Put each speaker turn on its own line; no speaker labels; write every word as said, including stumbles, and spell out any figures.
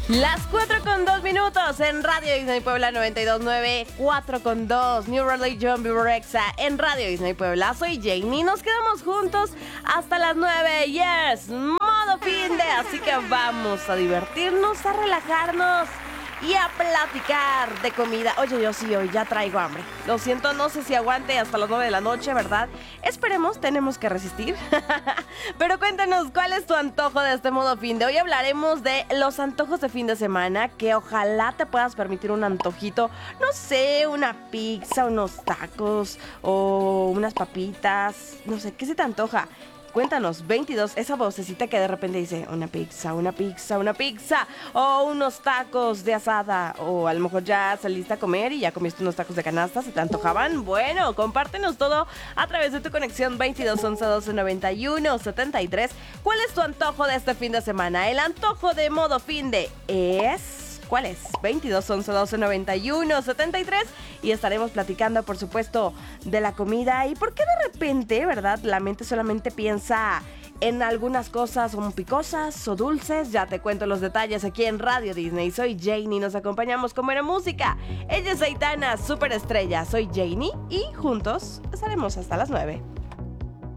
Las cuatro con dos minutos en Radio Disney Puebla noventa y dos punto nueve, cuatro con dos, New Religion Vivorexa en Radio Disney Puebla. Soy Janie, nos quedamos juntos hasta las nueve. Yes, modo fin de, así que vamos a divertirnos, a relajarnos y a platicar de comida. Oye, yo sí, hoy ya traigo hambre. Lo siento, no sé si aguante hasta las nueve de la noche, ¿verdad? Esperemos, tenemos que resistir. Pero cuéntanos, ¿cuál es tu antojo de este modo fin de? Hoy hablaremos de los antojos de fin de semana, que ojalá te puedas permitir un antojito, no sé, una pizza, unos tacos o unas papitas, no sé, ¿qué se te antoja? Cuéntanos, veintidós, esa vocecita que de repente dice una pizza, una pizza, una pizza, o unos tacos de asada, o a lo mejor ya saliste a comer y ya comiste unos tacos de canasta, ¿se te antojaban? Bueno, compártenos todo a través de tu conexión veintidós once doce noventa y uno setenta y tres. ¿Cuál es tu antojo de este fin de semana? El antojo de modo fin de es... ¿Cuál es? veintidós once doce noventa y uno setenta y tres. Y estaremos platicando, por supuesto, de la comida. ¿Y por qué de repente, verdad, la mente solamente piensa en algunas cosas o picosas o dulces? Ya te cuento los detalles aquí en Radio Disney. Soy Janie, nos acompañamos con buena música. Ella es Aitana, superestrella. Soy Janie y juntos estaremos hasta las nueve.